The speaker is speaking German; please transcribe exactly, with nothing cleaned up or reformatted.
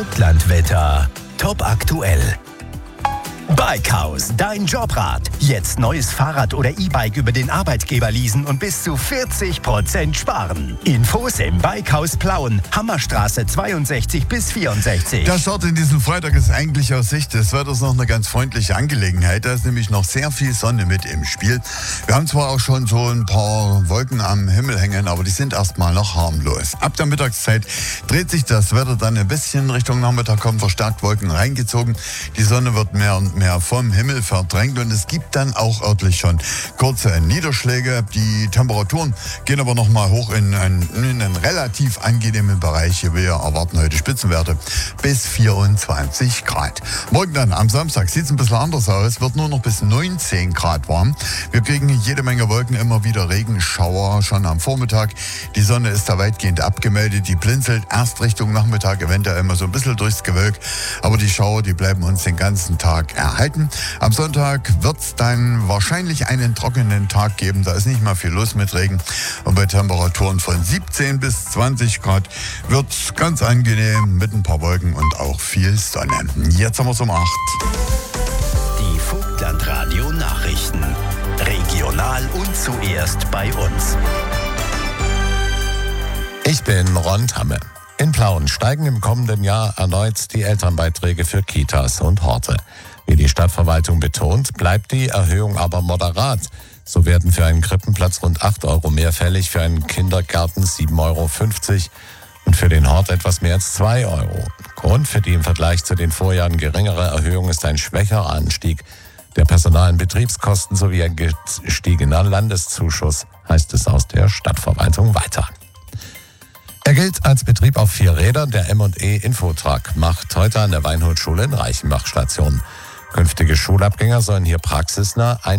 Vogtlandwetter. Top aktuell. Bikehaus, dein Jobrat. Jetzt neues Fahrrad oder E-Bike über den Arbeitgeber leasen und bis zu vierzig Prozent sparen. Infos im Bikehaus Plauen, Hammerstraße zweiundsechzig bis vierundsechzig. Der Start in diesem Freitag ist eigentlich aus Sicht des Wetters noch eine ganz freundliche Angelegenheit. Da ist nämlich noch sehr viel Sonne mit im Spiel. Wir haben zwar auch schon so ein paar Wolken am Himmel hängen, aber die sind erstmal noch harmlos. Ab der Mittagszeit dreht sich das Wetter dann ein bisschen. Richtung Nachmittag kommen verstärkt Wolken reingezogen. Die Sonne wird mehr und mehr vom Himmel verdrängt und es gibt dann auch örtlich schon kurze Niederschläge. Die Temperaturen gehen aber noch mal hoch in einen, in einen relativ angenehmen Bereich. Wir erwarten heute Spitzenwerte bis vierundzwanzig Grad. Morgen dann am Samstag sieht es ein bisschen anders aus, wird nur noch bis neunzehn Grad warm. Wir kriegen jede Menge Wolken, immer wieder Regenschauer schon am Vormittag. Die Sonne ist da weitgehend abgemeldet, die blinzelt erst Richtung Nachmittag, eventuell immer so ein bisschen durchs Gewölk. Aber die Schauer, die bleiben uns den ganzen Tag erhalten. Am Sonntag wird es dann wahrscheinlich einen trockenen Tag geben. Da ist nicht mal viel los mit Regen. Und bei Temperaturen von siebzehn bis zwanzig Grad wird es ganz angenehm mit ein paar Wolken und auch viel Sonne. Jetzt haben wir es um acht. Die Vogtlandradio Nachrichten. Regional und zuerst bei uns. Ich bin Ron Tamme. In Plauen steigen im kommenden Jahr erneut die Elternbeiträge für Kitas und Horte. Wie die Stadtverwaltung betont, bleibt die Erhöhung aber moderat. So werden für einen Krippenplatz rund acht Euro mehr fällig, für einen Kindergarten sieben Euro fünfzig und für den Hort etwas mehr als zwei Euro. Grund für die im Vergleich zu den Vorjahren geringere Erhöhung ist ein schwächerer Anstieg der Personal- und Betriebskosten sowie ein gestiegener Landeszuschuss, heißt es aus der Stadtverwaltung weiter. Er gilt als Betrieb auf vier Rädern. Der M und E Infotruck macht heute an der Weinhut-Schule in Reichenbach Station. Künftige Schulabgänger sollen hier praxisnah ein